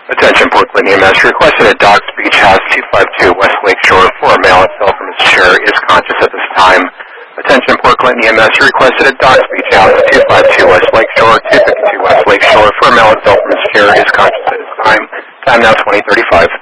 Attention, Portland EMS. Requested at Docks Beach House 252 West Lakeshore for a male that fell from his chair is conscious at this time. Attention, Portland EMS. Requested at Docks Beach House 252 West Lakeshore, 252 West Lakeshore for a male that fell from his chair is conscious at this time. Time now 20:35.